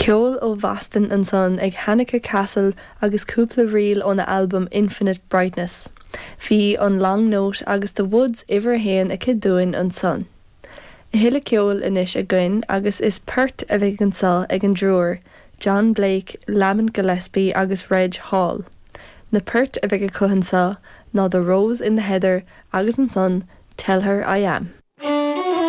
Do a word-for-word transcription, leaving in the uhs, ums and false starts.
Ceol ó Boston an son ag Hanukkah Castle agus cúpla rial ón album Infinite Brightness. Bhí an long note agus the woods iver héin a kidúin an son. I hiile ceol inis a gin agus is pert a bheith an sa ag an drúr, John Blake, Lamont Gillespie agus Reg Hall. Na pert a bheith a cuhan sa, ná the rose in the heather agus an son, Tell Her I Am.